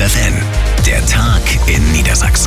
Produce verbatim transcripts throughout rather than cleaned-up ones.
F N, der Tag in Niedersachsen.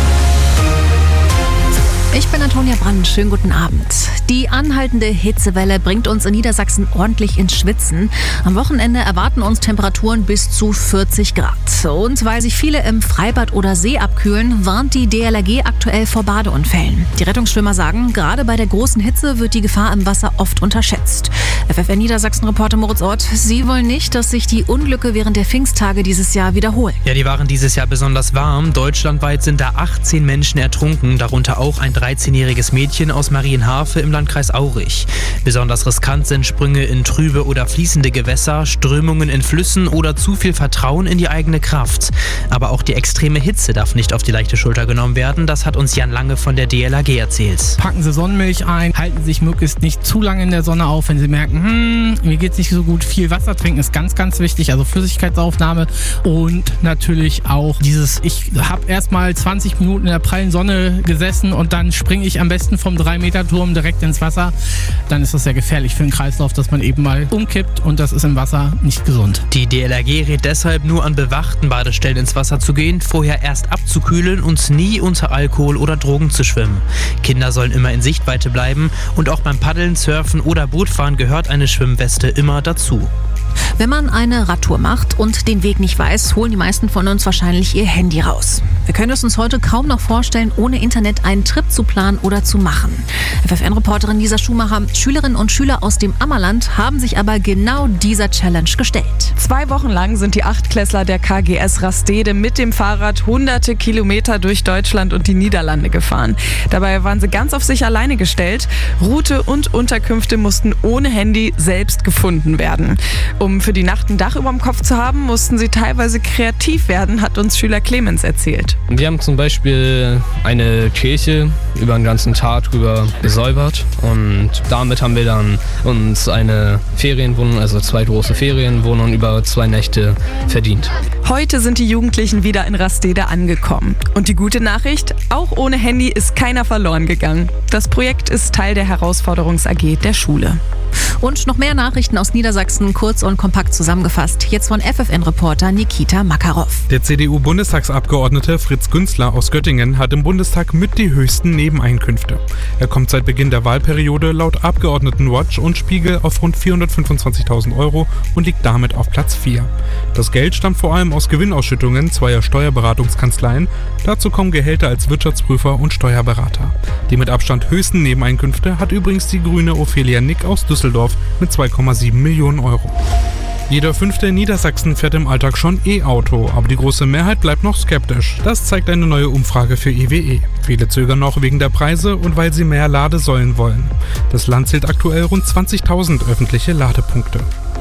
Ich bin Antonia Brand, schönen guten Abend. Die anhaltende Hitzewelle bringt uns in Niedersachsen ordentlich ins Schwitzen. Am Wochenende erwarten uns Temperaturen bis zu vierzig Grad. Und weil sich viele im Freibad oder See abkühlen, warnt die D L R G aktuell vor Badeunfällen. Die Rettungsschwimmer sagen, gerade bei der großen Hitze wird die Gefahr im Wasser oft unterschätzt. F F N Niedersachsen-Reporter Moritz Ort, Sie wollen nicht, dass sich die Unglücke während der Pfingsttage dieses Jahr wiederholen. Ja, die waren dieses Jahr besonders warm. Deutschlandweit sind da achtzehn Menschen ertrunken, darunter auch ein dreizehnjähriges Mädchen aus Marienhafe im Landkreis Aurich. Besonders riskant sind Sprünge in trübe oder fließende Gewässer, Strömungen in Flüssen oder zu viel Vertrauen in die eigene Kraft. Aber auch die extreme Hitze darf nicht auf die leichte Schulter genommen werden. Das hat uns Jan Lange von der D L R G erzählt. Packen Sie Sonnenmilch ein, halten Sie sich möglichst nicht zu lange in der Sonne auf, wenn Sie merken, hm, mir geht es nicht so gut. Viel Wasser trinken ist ganz, ganz wichtig, also Flüssigkeitsaufnahme und natürlich auch dieses, ich habe erst mal zwanzig Minuten in der prallen Sonne gesessen und dann springe ich am besten vom drei Meter Turm direkt ins Wasser. Dann ist das sehr gefährlich für den Kreislauf, dass man eben mal umkippt und das ist im Wasser nicht gesund. Die D L R G rät deshalb, nur an bewachten Badestellen ins Wasser zu gehen, vorher erst abzukühlen und nie unter Alkohol oder Drogen zu schwimmen. Kinder sollen immer in Sichtweite bleiben und auch beim Paddeln, Surfen oder Bootfahren gehört eine Schwimmweste immer dazu. Wenn man eine Radtour macht und den Weg nicht weiß, holen die meisten von uns wahrscheinlich ihr Handy raus. Wir können es uns heute kaum noch vorstellen, ohne Internet einen Trip zu planen oder zu machen. F F N-Reporterin Lisa Schumacher, Schülerinnen und Schüler aus dem Ammerland haben sich aber genau dieser Challenge gestellt. Zwei Wochen lang sind die Achtklässler der K G S Rastede mit dem Fahrrad hunderte Kilometer durch Deutschland und die Niederlande gefahren. Dabei waren sie ganz auf sich alleine gestellt. Route und Unterkünfte mussten ohne Handy selbst gefunden werden. Um für die Nacht ein Dach über dem Kopf zu haben, mussten sie teilweise kreativ werden, hat uns Schüler Clemens erzählt. Wir haben zum Beispiel eine Kirche über den ganzen Tag drüber gesäubert und damit haben wir dann uns eine Ferienwohnung, also zwei große Ferienwohnungen über zwei Nächte verdient. Heute sind die Jugendlichen wieder in Rastede angekommen. Und die gute Nachricht, auch ohne Handy ist keiner verloren gegangen. Das Projekt ist Teil der Herausforderungs-A G der Schule. Und noch mehr Nachrichten aus Niedersachsen, kurz und kompakt zusammengefasst. Jetzt von F F N-Reporter Nikita Makarov. Der C D U-Bundestagsabgeordnete Fritz Günzler aus Göttingen hat im Bundestag mit die höchsten Nebeneinkünfte. Er kommt seit Beginn der Wahlperiode laut Abgeordnetenwatch und Spiegel auf rund vierhundertfünfundzwanzigtausend Euro und liegt damit auf Platz vier. Das Geld stammt vor allem aus Gewinnausschüttungen zweier Steuerberatungskanzleien. Dazu kommen Gehälter als Wirtschaftsprüfer und Steuerberater. Die mit Abstand höchsten Nebeneinkünfte hat übrigens die grüne Ophelia Nick aus Düsseldorf mit zwei Komma sieben Millionen Euro. Jeder Fünfte in Niedersachsen fährt im Alltag schon E-Auto, aber die große Mehrheit bleibt noch skeptisch. Das zeigt eine neue Umfrage für I W E. Viele zögern noch wegen der Preise und weil sie mehr Ladesäulen wollen. Das Land zählt aktuell rund zwanzigtausend öffentliche Ladepunkte.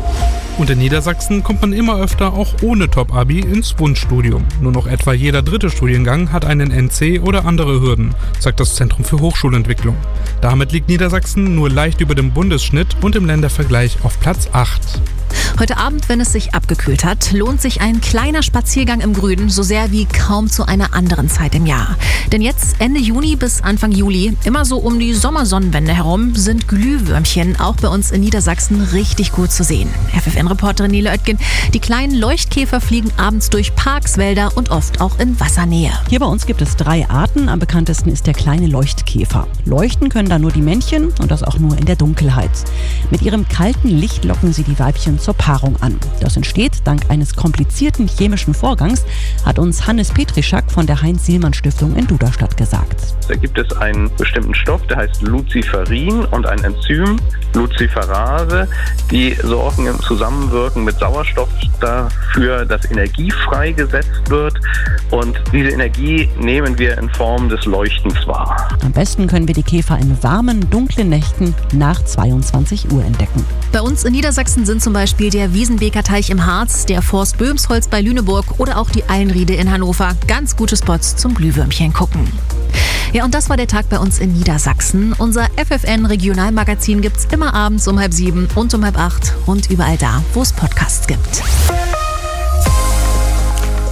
Und in Niedersachsen kommt man immer öfter auch ohne Top-Abi ins Wunschstudium. Nur noch etwa jeder dritte Studiengang hat einen N C oder andere Hürden, sagt das Zentrum für Hochschulentwicklung. Damit liegt Niedersachsen nur leicht über dem Bundesschnitt und im Ländervergleich auf Platz acht. Heute Abend, wenn es sich abgekühlt hat, lohnt sich ein kleiner Spaziergang im Grünen so sehr wie kaum zu einer anderen Zeit im Jahr. Denn jetzt, Ende Juni bis Anfang Juli, immer so um die Sommersonnenwende herum, sind Glühwürmchen auch bei uns in Niedersachsen richtig gut zu sehen. F F N-Reporterin Nele Oetgen, die kleinen Leuchtkäfer fliegen abends durch Parks, Wälder und oft auch in Wassernähe. Hier bei uns gibt es drei Arten. Am bekanntesten ist der kleine Leuchtkäfer. Leuchten können da nur die Männchen und das auch nur in der Dunkelheit. Mit ihrem kalten Licht locken sie die Weibchen zur Paarung an. Das entsteht dank eines komplizierten chemischen Vorgangs, hat uns Hannes Petrischak von der Heinz-Sielmann-Stiftung in Duderstadt gesagt. Da gibt es einen bestimmten Stoff, der heißt Luciferin und ein Enzym, Luciferase, die sorgen im Zusammenwirken mit Sauerstoff dafür, dass Energie freigesetzt wird und diese Energie nehmen wir in Form des Leuchtens wahr. Am besten können wir die Käfer in warmen, dunklen Nächten nach zweiundzwanzig Uhr entdecken. Bei uns in Niedersachsen sind zum Beispiel der Wiesenbeker Teich im Harz, der Forst Böhmsholz bei Lüneburg oder auch die Eilenriede in Hannover ganz gute Spots zum Glühwürmchen gucken. Ja, und das war der Tag bei uns in Niedersachsen. Unser F F N-Regionalmagazin gibt's immer abends um halb sieben und um halb acht und überall da, wo es Podcasts gibt.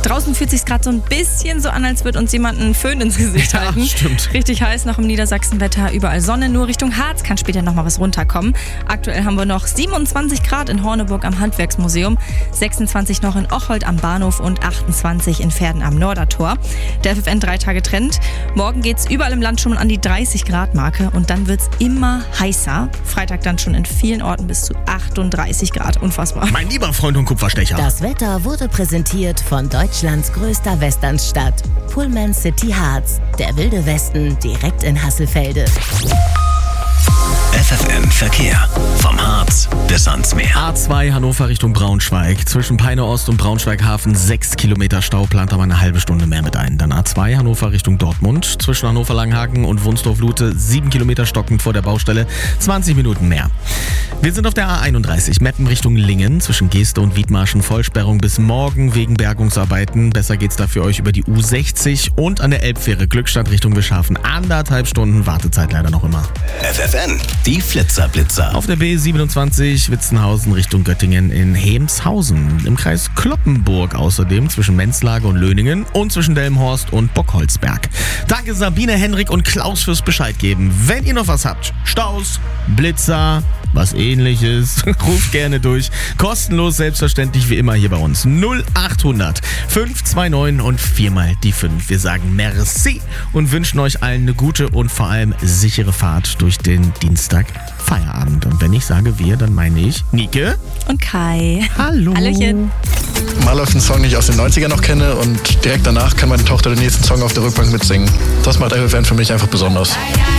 Draußen fühlt sich gerade so ein bisschen so an, als würde uns jemand einen Föhn ins Gesicht Ja, halten. stimmt. Richtig heiß noch im Niedersachsenwetter, überall Sonne, nur Richtung Harz kann später noch mal was runterkommen. Aktuell haben wir noch siebenundzwanzig Grad in Horneburg am Handwerksmuseum, sechsundzwanzig noch in Ocholt am Bahnhof und achtundzwanzig in Verden am Nordertor. Der F F N drei Tage Trend. Morgen geht es überall im Land schon an die dreißig Grad Marke und dann wird es immer heißer. Freitag dann schon in vielen Orten bis zu achtunddreißig Grad. Unfassbar. Mein lieber Freund und Kupferstecher. Das Wetter wurde präsentiert von Deutschlands größter Westernstadt, Pullman City Harz. Der wilde Westen direkt in Hasselfelde. F F N Verkehr. Vom Harz bis ans Meer. A zwei Hannover Richtung Braunschweig. Zwischen Peine Ost und Braunschweig Hafen sechs Kilometer Stau, plant aber eine halbe Stunde mehr mit ein. Dann A zwei Hannover Richtung Dortmund. Zwischen Hannover Langhaken und Wunsdorf-Lute sieben Kilometer stockend vor der Baustelle, zwanzig Minuten mehr. Wir sind auf der A einunddreißig, Meppen Richtung Lingen. Zwischen Geeste und Wiedmarschen Vollsperrung bis morgen wegen Bergungsarbeiten. Besser geht's da für euch über die U sechzig und an der Elbfähre Glückstadt Richtung Wischhafen. Anderthalb Stunden Wartezeit leider noch immer. F F N, die Flitzer-Blitzer. Auf der B siebenundzwanzig Witzenhausen Richtung Göttingen in Hemshausen. Im Kreis Kloppenburg außerdem zwischen Menzlage und Löningen und zwischen Delmenhorst und Bockholzberg. Danke Sabine, Henrik und Klaus fürs Bescheid geben. Wenn ihr noch was habt, Staus, Blitzer, was ähnliches, ruft gerne durch. Kostenlos, selbstverständlich wie immer hier bei uns. null achthundert fünf zwei neun und viermal die fünf. Wir sagen Merci und wünschen euch allen eine gute und vor allem sichere Fahrt durch den Dienstag Feierabend. Und wenn ich sage wir, dann meine ich Nike und Kai. Hallo. Hallöchen. Mal läuft ein Song, den ich aus den neunzigern noch kenne und direkt danach kann meine Tochter den nächsten Song auf der Rückbank mitsingen. Das macht F F N für mich einfach besonders.